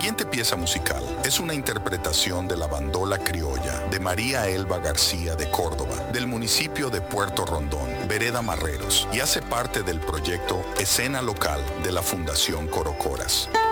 siguiente pieza musical es una interpretación de la bandola criolla de María Elba García de Córdoba, del municipio de Puerto Rondón, Vereda Marreros, y hace parte del proyecto Escena Local de la Fundación Corocoras.